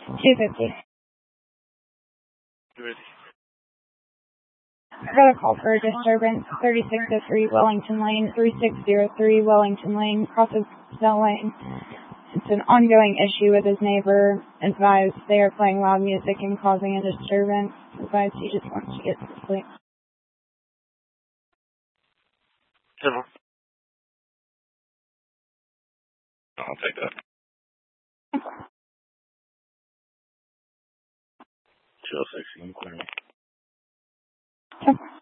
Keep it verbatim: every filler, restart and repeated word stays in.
two fifty. Ready. I got a call for a disturbance, thirty-six oh three Wellington Lane, thirty-six oh three Wellington Lane, cross of Snell Lane. It's an ongoing issue with his neighbor. Advised they are playing loud music and causing a disturbance. Advised he just wants to get some sleep. Hello. I'll take that. Chill, sexy, and clear me. Okay.